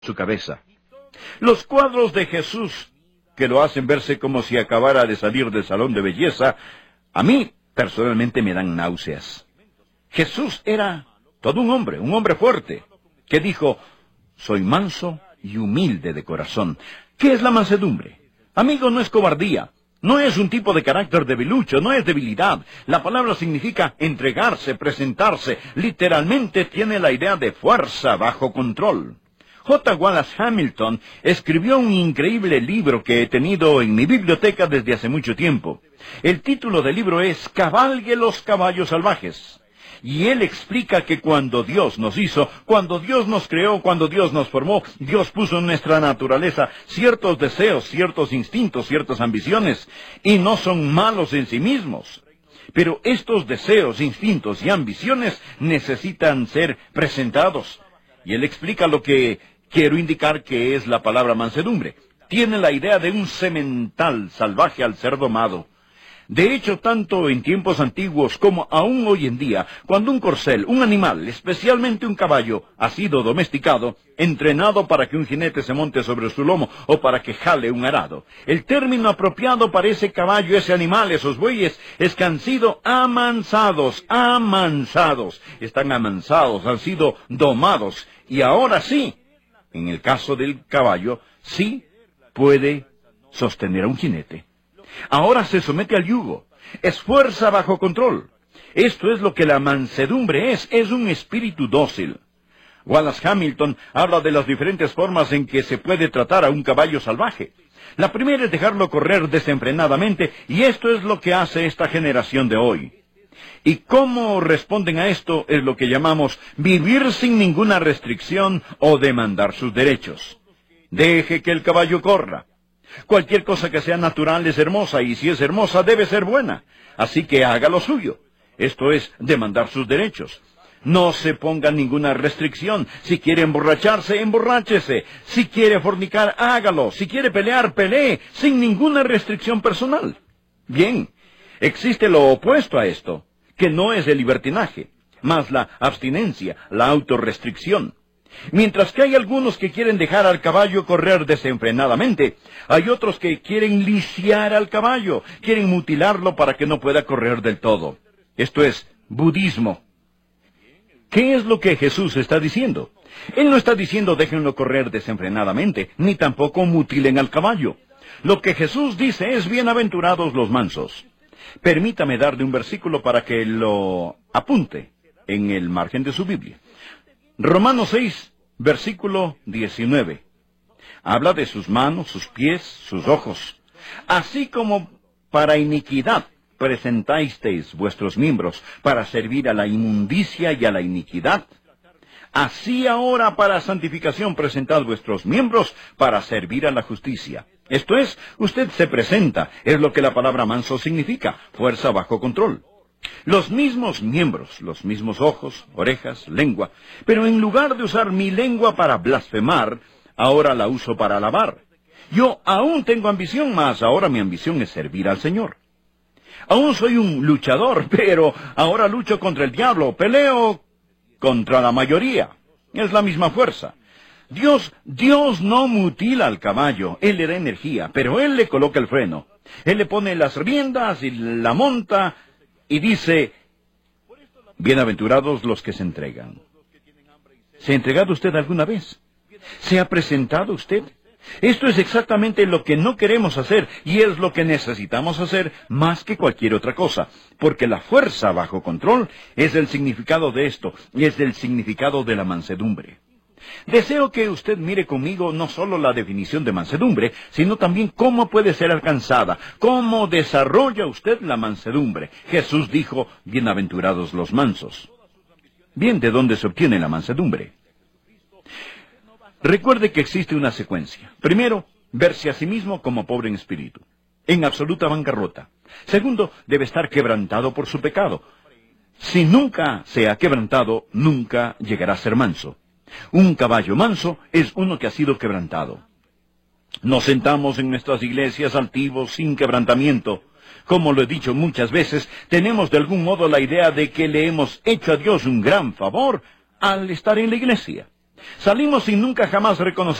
su cabeza. Los cuadros de Jesús, que lo hacen verse como si acabara de salir del salón de belleza, a mí personalmente me dan náuseas. Jesús era todo un hombre fuerte, que dijo, soy manso y humilde de corazón. ¿Qué es la mansedumbre? Amigo, no es cobardía, no es un tipo de carácter debilucho, no es debilidad. La palabra significa entregarse, presentarse. Literalmente tiene la idea de fuerza bajo control. J. Wallace Hamilton escribió un increíble libro que he tenido en mi biblioteca desde hace mucho tiempo. El título del libro es Cabalgue los caballos salvajes. Y él explica que cuando Dios nos hizo, cuando Dios nos creó, cuando Dios nos formó, Dios puso en nuestra naturaleza ciertos deseos, ciertos instintos, ciertas ambiciones, y no son malos en sí mismos. Pero estos deseos, instintos y ambiciones necesitan ser presentados. Y él explica lo que quiero indicar que es la palabra mansedumbre. Tiene la idea de un semental salvaje al ser domado. De hecho, tanto en tiempos antiguos como aún hoy en día, cuando un corcel, un animal, especialmente un caballo, ha sido domesticado, entrenado para que un jinete se monte sobre su lomo o para que jale un arado, el término apropiado para ese caballo, ese animal, esos bueyes, es que han sido amansados, están amansados, han sido domados, y ahora sí, en el caso del caballo, sí puede sostener a un jinete. Ahora se somete al yugo. Es fuerza bajo control. Esto es lo que la mansedumbre es un espíritu dócil. Wallace Hamilton habla de las diferentes formas en que se puede tratar a un caballo salvaje. La primera es dejarlo correr desenfrenadamente, y esto es lo que hace esta generación de hoy. ¿Y cómo responden a esto? Es lo que llamamos vivir sin ninguna restricción o demandar sus derechos. Deje que el caballo corra. Cualquier cosa que sea natural es hermosa, y si es hermosa debe ser buena. Así que haga lo suyo. Esto es demandar sus derechos. No se ponga ninguna restricción. Si quiere emborracharse, emborráchese. Si quiere fornicar, hágalo. Si quiere pelear, pelee, sin ninguna restricción personal. Bien, existe lo opuesto a esto, que no es el libertinaje, mas la abstinencia, la autorrestricción. Mientras que hay algunos que quieren dejar al caballo correr desenfrenadamente, hay otros que quieren lisiar al caballo, quieren mutilarlo para que no pueda correr del todo. Esto es budismo. ¿Qué es lo que Jesús está diciendo? Él no está diciendo déjenlo correr desenfrenadamente, ni tampoco mutilen al caballo. Lo que Jesús dice es bienaventurados los mansos. Permítame darle un versículo para que lo apunte en el margen de su Biblia. Romanos 6, versículo 19. Habla de sus manos, sus pies, sus ojos. Así como para iniquidad presentasteis vuestros miembros para servir a la inmundicia y a la iniquidad, así ahora para santificación presentad vuestros miembros para servir a la justicia. Esto es, usted se presenta, es lo que la palabra manso significa, fuerza bajo control. Los mismos miembros, los mismos ojos, orejas, lengua, pero en lugar de usar mi lengua para blasfemar, ahora la uso para alabar. Yo aún tengo ambición, mas ahora mi ambición es servir al Señor. Aún soy un luchador, pero ahora lucho contra el diablo, peleo contra la mayoría. Es la misma fuerza. Dios no mutila al caballo, Él le da energía, pero Él le coloca el freno. Él le pone las riendas y la monta, y dice, bienaventurados los que se entregan. ¿Se ha entregado usted alguna vez? ¿Se ha presentado usted? Esto es exactamente lo que no queremos hacer, y es lo que necesitamos hacer más que cualquier otra cosa, porque la fuerza bajo control es el significado de esto, y es el significado de la mansedumbre. Deseo que usted mire conmigo no solo la definición de mansedumbre, sino también cómo puede ser alcanzada, cómo desarrolla usted la mansedumbre. Jesús dijo, bienaventurados los mansos. Bien, ¿de dónde se obtiene la mansedumbre? Recuerde que existe una secuencia. Primero, verse a sí mismo como pobre en espíritu, en absoluta bancarrota. Segundo, debe estar quebrantado por su pecado. Si nunca se ha quebrantado, nunca llegará a ser manso. Un caballo manso es uno que ha sido quebrantado. Nos sentamos en nuestras iglesias altivos sin quebrantamiento. Como lo he dicho muchas veces, tenemos de algún modo la idea de que le hemos hecho a Dios un gran favor al estar en la iglesia. Salimos sin nunca jamás reconocer